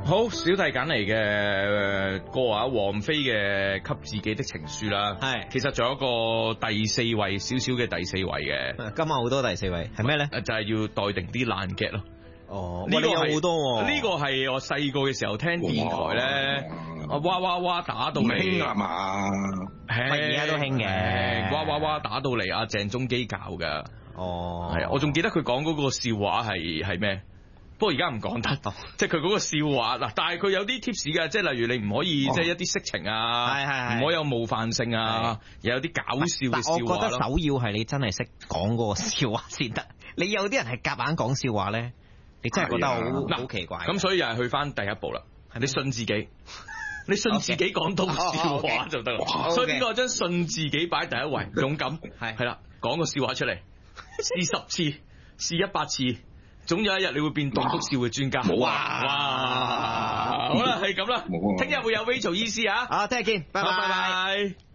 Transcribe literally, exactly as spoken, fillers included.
好，小弟揀嚟嘅歌啊，王菲嘅《給自己的情書》啦， 係， 其實仲有一個第四位，少少嘅第四位嘅， 今晚好多第四位，係咩咧？ 就係、是、要待定啲爛 get 咯。 哦， 呢、這個有好多喎， 呢、這個係我細個嘅時候聽電台咧，哇哇哇打到嚟， 興啊嘛， 而家都興嘅， 哇哇哇打到嚟，阿鄭中基教噶。 哦， 係啊，我仲記得佢講嗰個笑話係係咩？不過而家唔講得，即係佢嗰個笑話嗱，但係佢有啲 tips 嘅，即係例如你唔可以、哦、即係一啲色情啊，係係係，唔可以有冒犯性啊，又有啲搞笑嘅笑話。 我覺得首要係你真係識講嗰個笑話先得。你有啲人係夾硬講笑話咧，你真係覺得好好奇怪。 咁所以又係去翻第一步啦，你信自己，你信自己講到笑話就得啦。Okay. Okay. 所以呢個將信自己擺第一位，勇敢係係啦，講個笑話出嚟，試十次，試一百次。總有一日你會變棟篤笑嘅專家。 哇！ 哇！好啦，係咁啦，聽日會有 Rachel 醫師啊。 好，聽日見，拜拜。 拜拜。